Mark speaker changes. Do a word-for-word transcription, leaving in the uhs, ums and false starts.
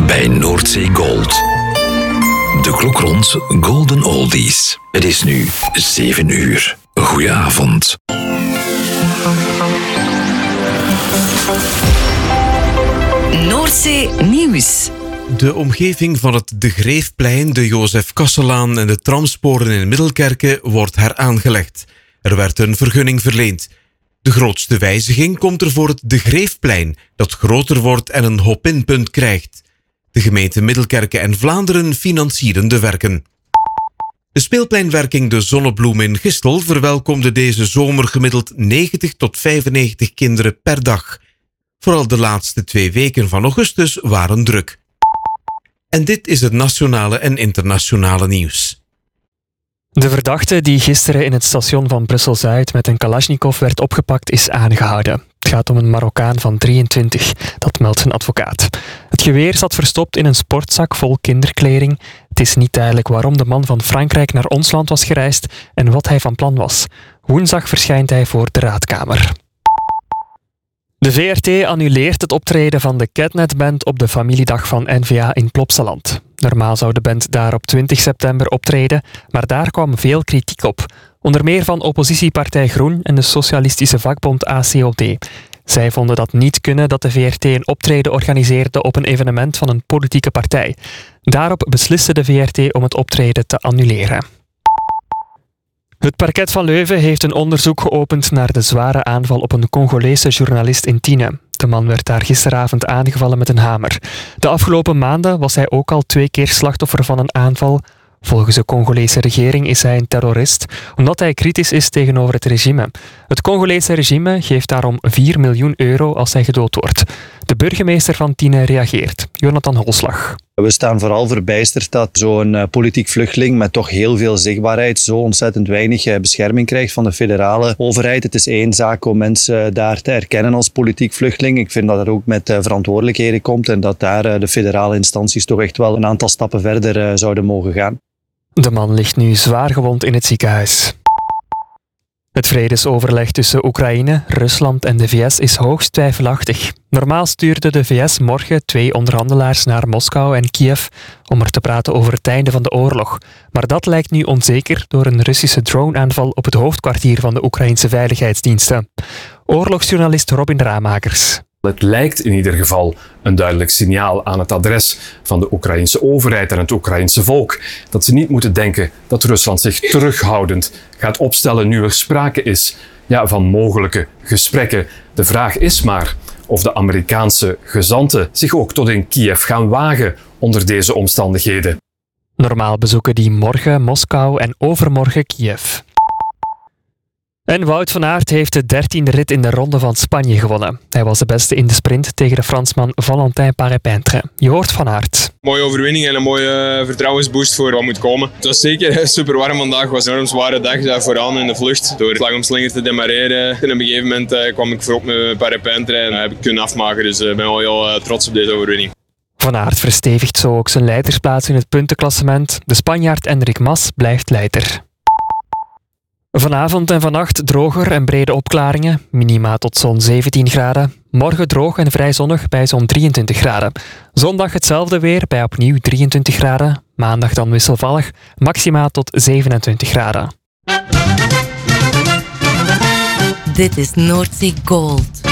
Speaker 1: bij Noordzee Gold. De klok rond Golden Oldies. Het is nu zeven uur. Goedenavond.
Speaker 2: Noordzee Nieuws.
Speaker 3: De omgeving van het De Greefplein, de Jozef Kasselaan en de tramsporen in Middelkerke wordt heraangelegd. Er werd een vergunning verleend. De grootste wijziging komt er voor het De Greefplein, dat groter wordt en een hop-in-punt krijgt. De gemeente Middelkerke en Vlaanderen financieren de werken. De speelpleinwerking De Zonnebloem in Gistel verwelkomde deze zomer gemiddeld negentig tot vijfennegentig kinderen per dag. Vooral de laatste twee weken van augustus waren druk. En dit is het nationale en internationale nieuws.
Speaker 4: De verdachte die gisteren in het station van Brussel-Zuid met een Kalashnikov werd opgepakt is aangehouden. Het gaat om een Marokkaan van drieëntwintig, dat meldt zijn advocaat. Het geweer zat verstopt in een sportzak vol kinderkleding. Het is niet duidelijk waarom de man van Frankrijk naar ons land was gereisd en wat hij van plan was. Woensdag verschijnt hij voor de raadkamer. De V R T annuleert het optreden van de Catnet-band op de familiedag van N V A in Plopsaland. Normaal zou de band daar op twintig september optreden, maar daar kwam veel kritiek op. Onder meer van oppositiepartij Groen en de socialistische vakbond A C O D. Zij vonden dat niet kunnen dat de V R T een optreden organiseerde op een evenement van een politieke partij. Daarop besliste de V R T om het optreden te annuleren. Het parket van Leuven heeft een onderzoek geopend naar de zware aanval op een Congolese journalist in Tiene. De man werd daar gisteravond aangevallen met een hamer. De afgelopen maanden was hij ook al twee keer slachtoffer van een aanval. Volgens de Congolese regering is hij een terrorist, omdat hij kritisch is tegenover het regime. Het Congolese regime geeft daarom vier miljoen euro als hij gedood wordt. De burgemeester van Tiene reageert. Jonathan Holslag.
Speaker 5: We staan vooral verbijsterd dat zo'n uh, politiek vluchteling met toch heel veel zichtbaarheid zo ontzettend weinig uh, bescherming krijgt van de federale overheid. Het is één zaak om mensen daar te erkennen als politiek vluchteling. Ik vind dat er ook met uh, verantwoordelijkheden komt en dat daar uh, de federale instanties toch echt wel een aantal stappen verder uh, zouden mogen gaan.
Speaker 4: De man ligt nu zwaar gewond in het ziekenhuis. Het vredesoverleg tussen Oekraïne, Rusland en de V S is hoogst twijfelachtig. Normaal stuurde de V S morgen twee onderhandelaars naar Moskou en Kiev om er te praten over het einde van de oorlog. Maar dat lijkt nu onzeker door een Russische droneaanval op het hoofdkwartier van de Oekraïnse veiligheidsdiensten. Oorlogsjournalist Robin Ramakers.
Speaker 6: Het lijkt in ieder geval een duidelijk signaal aan het adres van de Oekraïnse overheid en het Oekraïnse volk dat ze niet moeten denken dat Rusland zich terughoudend gaat opstellen nu er sprake is ja, van mogelijke gesprekken. De vraag is maar of de Amerikaanse gezanten zich ook tot in Kiev gaan wagen onder deze omstandigheden.
Speaker 4: Normaal bezoeken die morgen Moskou en overmorgen Kiev. En Wout van Aert heeft de dertiende rit in de Ronde van Spanje gewonnen. Hij was de beste in de sprint tegen de Fransman Valentin Parepintre. Je hoort Van Aert.
Speaker 7: Mooie overwinning en een mooie vertrouwensboost voor wat moet komen. Het was zeker super warm vandaag. Het was een enorm zware dag vooraan in de vlucht. Door slagomslinger te demareren. En op een gegeven moment uh, kwam ik voorop met Parepintre en uh, heb ik kunnen afmaken. Dus ik uh, ben wel heel uh, trots op deze overwinning.
Speaker 4: Van Aert verstevigt zo ook zijn leidersplaats in het puntenklassement. De Spanjaard Enric Mas blijft leider. Vanavond en vannacht droger en brede opklaringen, minima tot zo'n zeventien graden. Morgen droog en vrij zonnig bij zo'n drieëntwintig graden. Zondag hetzelfde weer bij opnieuw drieëntwintig graden. Maandag dan wisselvallig, maxima tot zevenentwintig graden.
Speaker 2: Dit is Noordzee Gold.